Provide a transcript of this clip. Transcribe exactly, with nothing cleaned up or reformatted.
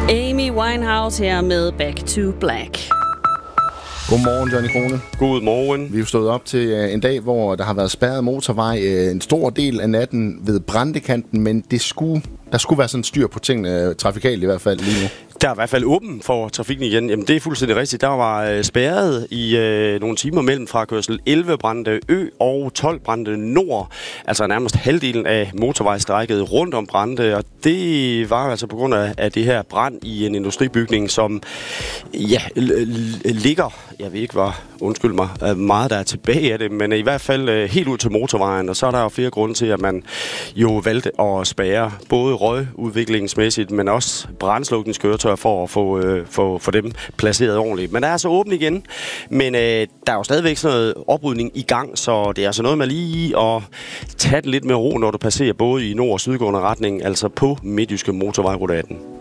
Amy Winehouse her med Back to Black. Godmorgen, Johnny Krone. Godmorgen. Vi er stået op til en dag, hvor der har været spærret motorvej en stor del af natten ved Brandekanten, men det skulle, der skulle være sådan styr på tingene, trafikalt i hvert fald lige nu. Der er i hvert fald åben for trafikken igen. Jamen, det er fuldstændig rigtigt. Der var øh, spærret i øh, nogle timer mellem frakørsel elleve Brande Ø og tolv Brande Nord. Altså nærmest halvdelen af motorvejsstrækket rundt om Brande. Og det var altså på grund af, af det her brand i en industribygning, som ja, ligger, jeg ved ikke hvad, undskyld mig, meget der er tilbage af det, men i hvert fald øh, helt ud til motorvejen. Og så er der jo flere grunde til, at man jo valgte at spærre både røgudviklingsmæssigt, men også brandslukningskøretøjer for at få, øh, få, få dem placeret ordentligt. Men der er altså åbent igen, men øh, der er jo stadigvæk sådan noget oprydning i gang, så det er altså noget med lige at tage det lidt med ro, når du passerer både i nord- og sydgående retning, altså på Midtjyske Motorvej Rute atten.